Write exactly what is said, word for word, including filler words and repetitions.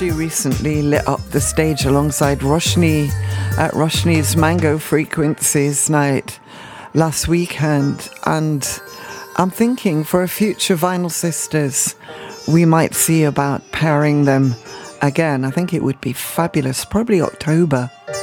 She recently lit up the stage alongside Roshni at Roshni's Mango Frequencies night last weekend, and I'm thinking for a future Vinyl Sisters we might see about pairing them again. I think it would be fabulous, probably October.